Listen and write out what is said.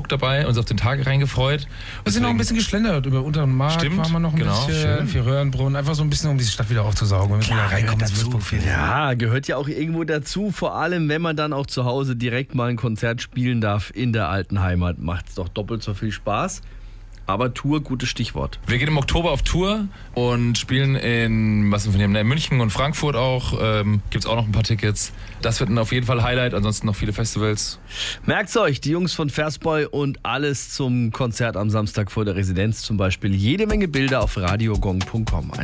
dabei, uns auf den Tag reingefreut. Wir sind noch ein bisschen geschlendert über Unteren Markt. Stimmt, Waren wir noch ein bisschen für Röhrenbrunn. Einfach so ein bisschen, um die Stadt wieder aufzusaugen. Wir müssen wieder reinkommen ins Würzburg-Viertel. Ja, gehört ja auch irgendwo dazu. Vor allem, wenn man dann auch zu Hause direkt mal ein Konzert spielen darf in der alten Heimat. Macht es doch doppelt so viel Spaß. Aber Tour, gutes Stichwort. Wir gehen im Oktober auf Tour und spielen in München und Frankfurt auch. Gibt es auch noch ein paar Tickets. Das wird auf jeden Fall Highlight. Ansonsten noch viele Festivals. Merkt's euch, die Jungs von Versboy und alles zum Konzert am Samstag vor der Residenz zum Beispiel. Jede Menge Bilder auf radiogong.com.